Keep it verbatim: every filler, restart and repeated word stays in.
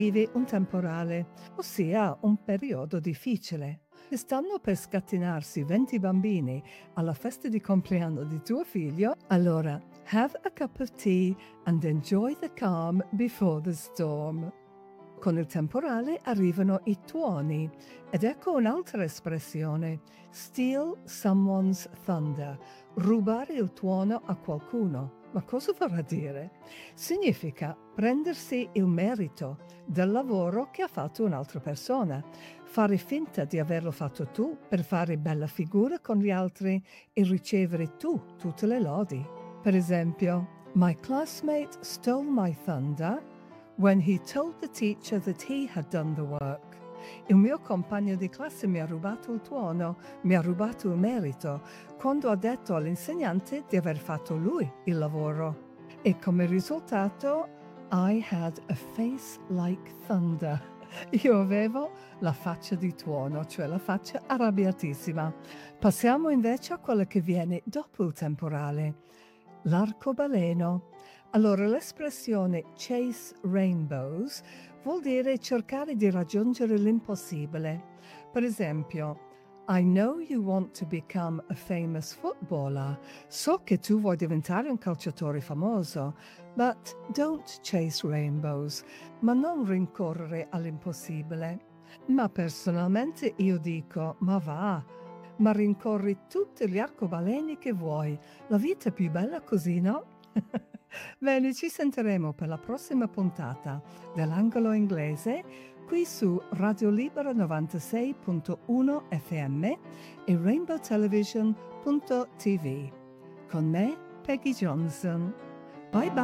vivi un temporale, ossia un periodo difficile. E stanno per scatenarsi venti bambini alla festa di compleanno di tuo figlio, allora have a cup of tea and enjoy the calm before the storm. Con il temporale arrivano i tuoni ed ecco un'altra espressione, steal someone's thunder, rubare il tuono a qualcuno. Ma cosa vorrà dire? Significa prendersi il merito del lavoro che ha fatto un'altra persona, fare finta di averlo fatto tu per fare bella figura con gli altri e ricevere tu tutte le lodi. Per esempio, my classmate stole my thunder when he told the teacher that he had done the work. Il mio compagno di classe mi ha rubato il tuono, mi ha rubato il merito, quando ha detto all'insegnante di aver fatto lui il lavoro. E come risultato, I had a face like thunder. Io avevo la faccia di tuono, cioè la faccia arrabbiatissima. Passiamo invece a quello che viene dopo il temporale, l'arcobaleno. Allora, l'espressione chase rainbows vuol dire cercare di raggiungere l'impossibile. Per esempio, I know you want to become a famous footballer. So che tu vuoi diventare un calciatore famoso, but don't chase rainbows. Ma non rincorrere all'impossibile. Ma personalmente io dico, ma va, ma rincorri tutti gli arcobaleni che vuoi. La vita è più bella così, no? Bene, ci sentiremo per la prossima puntata dell'Angolo Inglese qui su Radio Libera novantasei punto uno F M e rainbow television punto t v. Con me, Peggy Johnson. Bye bye!